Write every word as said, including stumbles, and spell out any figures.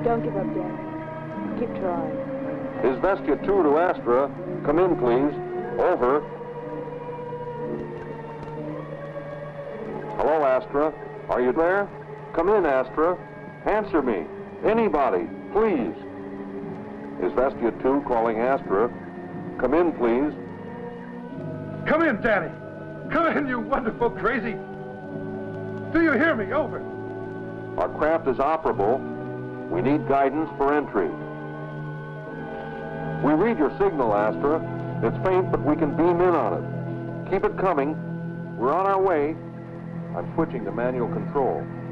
Don't give up, Dan. Keep trying. Is Vestia two to Astra? Come in, please. Over. Hello, Astra. Are you there? Come in, Astra. Answer me. Anybody, please. Is Vestia two calling Astra? Come in, please. Come in, Danny. Come in, you wonderful crazy. Do you hear me? Over. Our craft is operable. We need guidance for entry. We read your signal, Astra. It's faint, but we can beam in on it. Keep it coming. We're on our way. I'm switching to manual control.